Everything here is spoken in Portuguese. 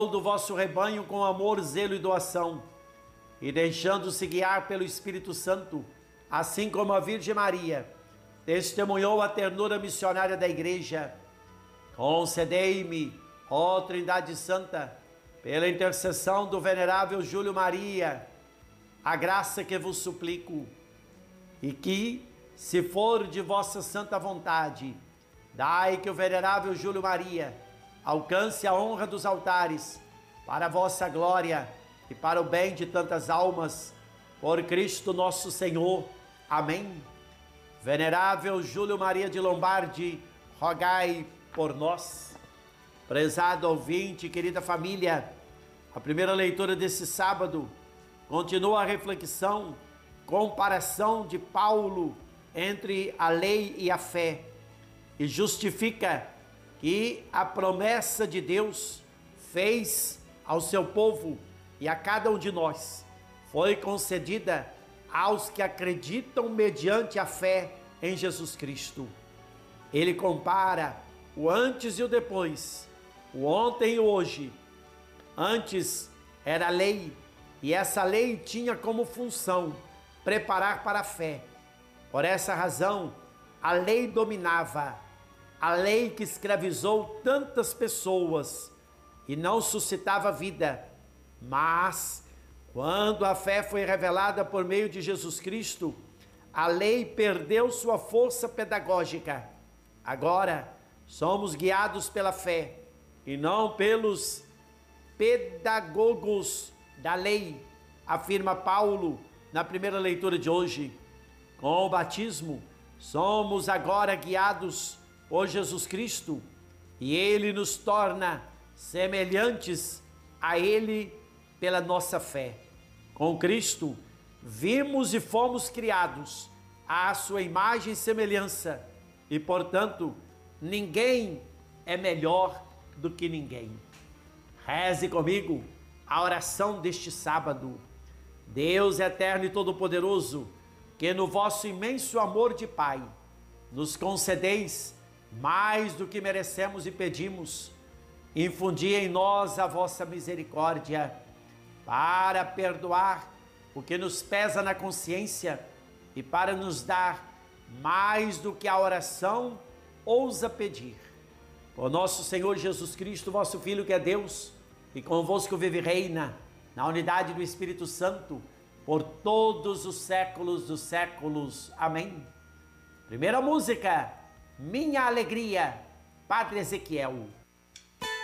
do vosso rebanho com amor, zelo e doação, e deixando-se guiar pelo Espírito Santo, assim como a Virgem Maria testemunhou a ternura missionária da Igreja, concedei-me, ó Trindade Santa, pela intercessão do venerável Júlio Maria, a graça que vos suplico, e que, se for de vossa santa vontade, dai que o venerável Júlio Maria alcance a honra dos altares, para a vossa glória e para o bem de tantas almas, por Cristo nosso Senhor. Amém. Venerável Júlio Maria de Lombardi, rogai por nós. Prezado ouvinte, querida família, a primeira leitura desse sábado continua a reflexão, comparação de Paulo entre a lei e a fé, e justifica que a promessa de Deus fez ao seu povo e a cada um de nós foi concedida aos que acreditam mediante a fé em Jesus Cristo. Ele compara o antes e o depois, o ontem e o hoje. Antes era a lei, e essa lei tinha como função preparar para a fé. Por essa razão, a lei dominava, a lei que escravizou tantas pessoas e não suscitava vida. Mas, quando a fé foi revelada por meio de Jesus Cristo, a lei perdeu sua força pedagógica. Agora, somos guiados pela fé e não pelos pedagogos da lei, afirma Paulo na primeira leitura de hoje. Com o batismo, somos agora guiados por Jesus Cristo, e Ele nos torna semelhantes a Ele pela nossa fé. Com Cristo, vimos e fomos criados à sua imagem e semelhança, e portanto, ninguém é melhor do que ninguém. Reze comigo a oração deste sábado. Deus eterno e todo-poderoso, que no vosso imenso amor de Pai nos concedeis mais do que merecemos e pedimos, infundi em nós a vossa misericórdia para perdoar o que nos pesa na consciência e para nos dar mais do que a oração ousa pedir. Por nosso Senhor Jesus Cristo, vosso Filho, que é Deus, e convosco vive e reina na unidade do Espírito Santo por todos os séculos dos séculos. Amém. Primeira música, Minha Alegria, Padre Ezequiel.